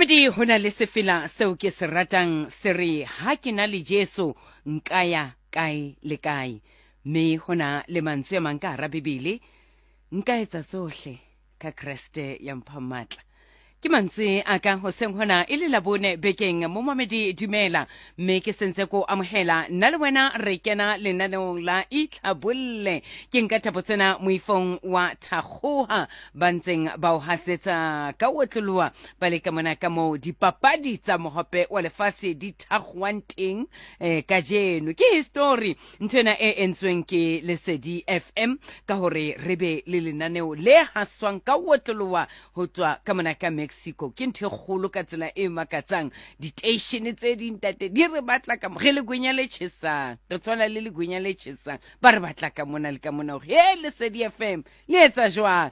Momedi hona le sefela seo ke se ratang se re ha ke na le Jesu nkaya kae le kae me hona le mantswe a mang ka hara Bibele nka etsa tsohle ka Kriste ya mpha matla ke mantswe a ka hoseng hona e le labone bekeng mo Momedi dumela me ke sentse ko amohela nna le wena re kena lenaneong la itlhabolle ke nka thapotsena moifong wa Thakgoha bantseng ba o hasetsa ka otloloa ba le ka mona ka mo dipapadi tsa mohope wa lefatshe di thakgwang teng ka jeno ke history ntwena e entsweng ke Lesedi FM ka hore re be le lenaneo le haswang ka otloloa ho tswa ka mona ka Mexico ke ntho e kgolo ka tsela e makatsang di-station tse dintate di re batla ka re le gwenya le tjhesang re tshwana le gwenya le tjhesang ba re batla ka mona le ka mona hore he Lesedi FM le etsa jwang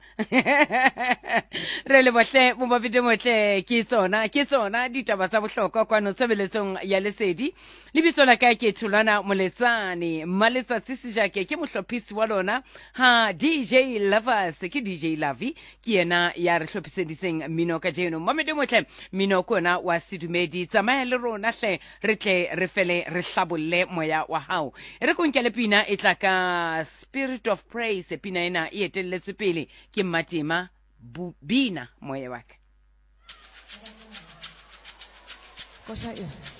re le bohle mo mabidi motle ke tsona ditaba tsa bohlokwa kwano tshebeletsong ya Lesedi lebitso la ka ke Thulwana Moletsane Mmaletsa Sisijake ke mohlophisi wa lona ha DJ Lovers ke DJ Lavi ke yena ya re hlophiseditseng mino ka jeno mamedi motle mino kona wa sedumedi tsamaya le rona hle re tle re fele re hlabolle moya wa hao re konkele pina e tla ka Spirit of Praise pina ena e etelletse pele ke Matima Bina moya wa ka Cosa